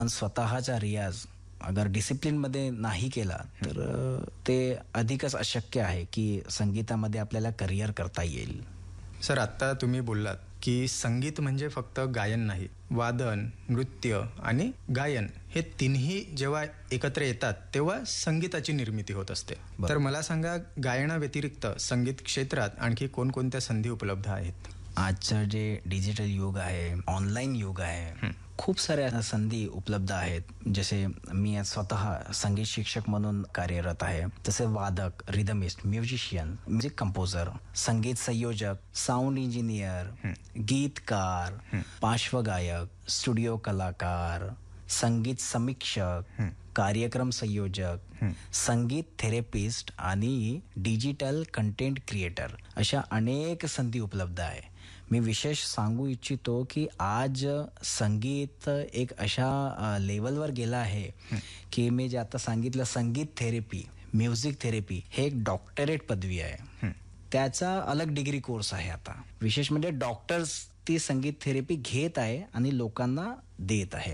पण स्वतःचा रियाज अगर डिसिप्लिनमध्ये नाही केला तर ते अधिकच अशक्य आहे की संगीतामध्ये आपल्याला करिअर करता येईल. सर, आत्ता तुम्ही बोललात की संगीत म्हणजे फक्त गायन नाही. वादन, नृत्य आणि गायन हे तिन्ही जेव्हा एकत्र येतात तेव्हा संगीताची निर्मिती होत असते. तर मला सांगा, गायनाव्यतिरिक्त संगीत क्षेत्रात आणखी कोणकोणत्या संधी उपलब्ध आहेत? आजचं जे डिजिटल युग आहे, ऑनलाईन युग आहे, खूप साऱ्या संधी उपलब्ध आहेत. जसे मी आज स्वतः संगीत शिक्षक म्हणून कार्यरत आहे. तसे वादक, रिदमिस्ट, म्युझिशियन, म्युझिक कंपोजर, संगीत संयोजक, साऊंड इंजिनियर, गीतकार, पार्श्वगायक, स्टुडिओ कलाकार, संगीत समीक्षक, कार्यक्रम संयोजक, संगीत थेरपिस्ट आणि डिजिटल कंटेंट क्रिएटर अशा अनेक संधी उपलब्ध आहे. मी विशेष सांगू इच्छितो की आज संगीत एक अशा लेवलवर गेला आहे की मी जे आता सांगितलं संगीत थेरपी, म्युझिक थेरपी हे एक डॉक्टरेट पदवी आहे. त्याचा अलग डिग्री कोर्स आहे. आता विशेष म्हणजे डॉक्टर्स ती संगीत थेरपी घेत आहे आणि लोकांना देत आहे.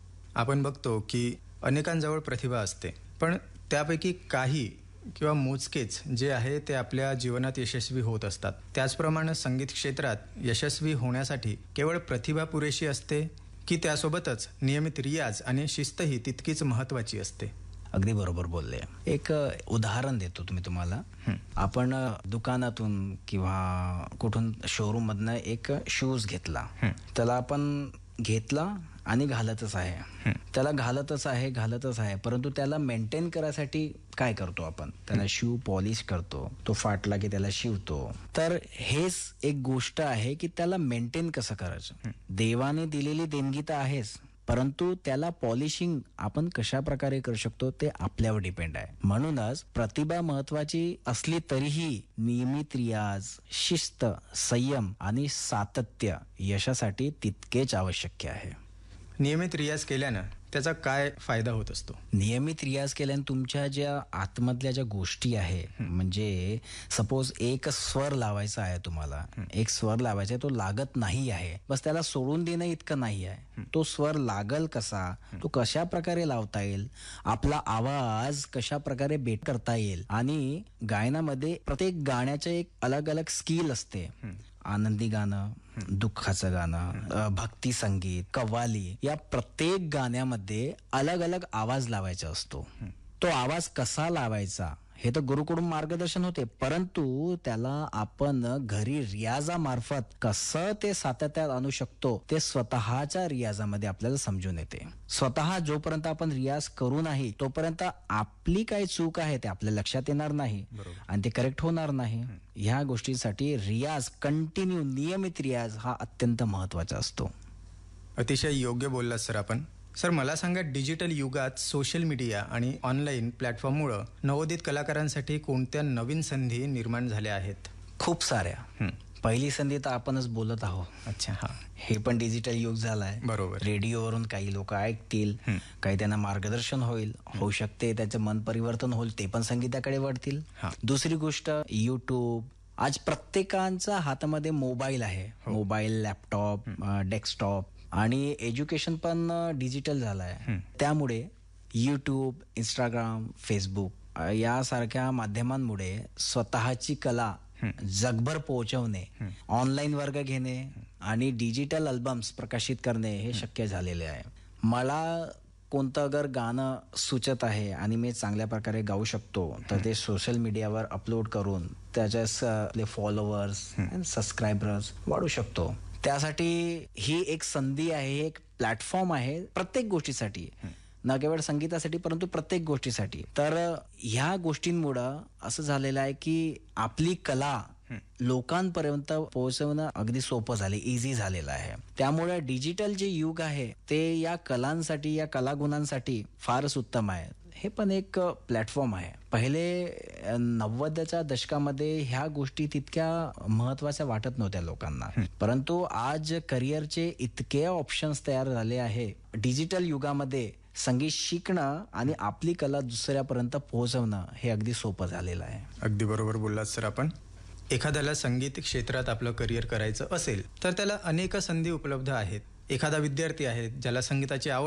आपण बघतो की अनेकांजवळ प्रतिभा असते, पण त्यापैकी काही किंवा मोजकेच जे आहे ते आपल्या जीवनात यशस्वी होत असतात. त्याचप्रमाणे संगीत क्षेत्रात यशस्वी होण्यासाठी केवळ प्रतिभा पुरेशी असते की त्यासोबतच नियमित रियाज आणि शिस्तही तितकीच महत्त्वाची असते? अगदी बरोबर बोलले. एक उदाहरण देतो तुम्हाला. आपण दुकानातून किंवा कुठून शोरूम मधनं एक शूज घेतला, त्याला आपण घेतला आणि घालतच आहे, त्याला घालतच आहे, परंतु त्याला मेंटेन करायसाठी काय करतो आपण? त्याला शू पॉलिश करतो, तो फाटला की त्याला शिवतो. तर हेच एक गोष्ट आहे की त्याला मेंटेन कसं करायचं. देवाने दिलेली देणगी तर आहेच, परंतु त्याला पॉलिशिंग आपण कशा प्रकारे करू शकतो ते आपल्यावर डिपेंड आहे. म्हणूनच प्रतिभा महत्वाची असली तरीही नियमित रियाज, शिस्त, संयम आणि सातत्य यशासाठी तितकेच आवश्यक आहे. नियमित रियाज केल्यानं त्याचा काय फायदा होत असतो? नियमित रियाज केल्याने तुमच्या ज्या आतमधल्या ज्या गोष्टी आहे, म्हणजे सपोज एक स्वर लावायचा आहे, तुम्हाला एक स्वर लावायचा आहे, तो लागत नाही आहे, बस त्याला सोडून देणं इतकं नाही आहे. तो स्वर लागल कसा, तो कशा प्रकारे लावता येईल, आपला आवाज कशा प्रकारे बेट करता येईल. आणि गायनामध्ये प्रत्येक गाण्याचं एक अलग अलग स्किल असते. आनंदी गाणं, दुःखाचं गाणं, भक्ती संगीत, कव्वाली, या प्रत्येक गाण्यामध्ये अलग अलग आवाज लावायचा असतो. तो आवाज कसा लावायचा हे तर गुरुकडून मार्गदर्शन होते, परंतु त्याला आपण घरी रियाजामार्फत कसं ते सातत्यात आणू शकतो ते स्वतःच्या रियाजामध्ये आपल्याला समजून येते. स्वतः जोपर्यंत आपण रियाज करू नाही तोपर्यंत आपली काही चूक आहे ते आपल्या लक्षात येणार नाही आणि ते करेक्ट होणार नाही. ह्या गोष्टीसाठी रियाज, कंटिन्यू नियमित रियाज हा अत्यंत महत्वाचा असतो. अतिशय योग्य बोललात सर आपण. सर, मला सांगा, डिजिटल युगात सोशल मीडिया आणि ऑनलाईन प्लॅटफॉर्ममुळं नवोदित कलाकारांसाठी कोणत्या नवीन संधी निर्माण झाल्या आहेत? खूप साऱ्या. पहिली संधी तर आपणच बोलत आहोत. अच्छा, हा. हे पण डिजिटल युग झालाय. बरोबर. रेडिओवरून काही लोक ऐकतील, काही त्यांना मार्गदर्शन होईल, होऊ शकते त्याचं मन परिवर्तन होईल, ते पण संगीताकडे वळतील. दुसरी गोष्ट, युट्यूब. आज प्रत्येकाच्या हातामध्ये मोबाईल आहे. मोबाईल, लॅपटॉप, डेस्कटॉप आणि एज्युकेशन पण डिजिटल झालं आहे. त्यामुळे यूट्यूब, इंस्टाग्राम, फेसबुक यासारख्या माध्यमांमुळे स्वतःची कला जगभर पोहोचवणे, ऑनलाईन वर्ग घेणे आणि डिजिटल अल्बम्स प्रकाशित करणे हे शक्य झालेले आहे. मला कोणतं अगर गाणं सुचत आहे आणि मी चांगल्या प्रकारे गाऊ शकतो तर ते सोशल मीडियावर अपलोड करून त्याच्या फॉलोअर्स आणि सबस्क्रायबर्स वाढू शकतो. त्यासाठी ही एक संधी आहे, एक प्लॅटफॉर्म आहे प्रत्येक गोष्टीसाठी, न केवळ संगीतासाठी परंतु प्रत्येक गोष्टीसाठी. तर ह्या गोष्टींमुळं असं झालेलं आहे की आपली कला लोकांपर्यंत पोहोचवणं अगदी सोपं झाले, इझी झालेलं आहे. त्यामुळे डिजिटल जे युग आहे ते या कलांसाठी, या कलागुणांसाठी फारच उत्तम आहे. हे पण एक प्लॅटफॉर्म आहे. पहिले 90च्या दशकामध्ये ह्या गोष्टी तितक्या महत्वाच्या वाटत नव्हत्या लोकांना, परंतु आज करिअरचे इतके ऑप्शन्स तयार झाले आहे. डिजिटल युगामध्ये संगीत शिकणं आणि आपली कला दुसऱ्यापर्यंत पोहोचवणं हे अगदी सोपं झालेलं आहे. अगदी बरोबर बोललात सर आपण. एखाद्याला संगीत क्षेत्रात आपलं करिअर करायचं असेल तर त्याला अनेक संधी उपलब्ध आहेत. एखादा विद्यार्थी आहे ज्याला संगीताची आवड